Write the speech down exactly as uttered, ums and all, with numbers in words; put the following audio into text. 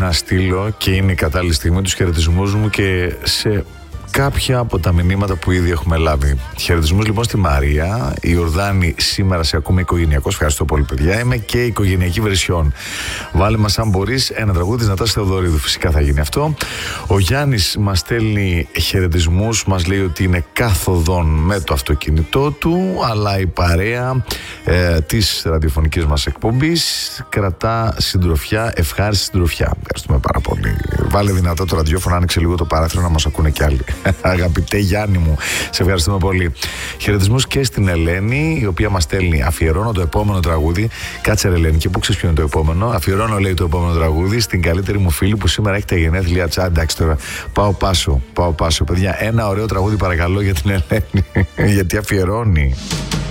να στείλω, και είναι η κατάλληλη στιγμή, τους χαιρετισμούς μου και σε κάποια από τα μηνύματα που ήδη έχουμε λάβει. Χαιρετισμούς λοιπόν στη Μαρία. Η Ορδάνη, σήμερα σε ακούμε οικογενειακός. Ευχαριστώ πολύ, παιδιά. Είμαι και οικογενειακή βερσιόν. Βάλε μας, αν μπορείς, ένα τραγούδι της Νατάσης Θεοδωρίδου. Φυσικά θα γίνει αυτό. Ο Γιάννης μας στέλνει χαιρετισμούς. Μας λέει ότι είναι κάθοδον με το αυτοκίνητό του, αλλά η παρέα ε, της ραδιοφωνικής μας εκπομπής κρατά συντροφιά, ευχάριστη συντροφιά. Ευχαριστούμε πάρα πολύ. Βάλε δυνατά το ραδιόφωνο, άνοιξε λίγο το παράθυρο να μας ακούνε κι άλλοι. Αγαπητέ Γιάννη μου, σε ευχαριστούμε πολύ. Χαιρετισμούς και στην Ελένη, η οποία μας στέλνει: αφιερώνω το επόμενο τραγούδι. Κάτσε ρε Ελένη, και πού ξέρεις ποιο είναι το επόμενο? Αφιερώνω, λέει, το επόμενο τραγούδι στην καλύτερη μου φίλη που σήμερα έχει τα γενέθλια της. Εντάξει τώρα, πάω πάσο, πάω πάσο. Παιδιά, ένα ωραίο τραγούδι παρακαλώ για την Ελένη, γιατί αφιερώνει.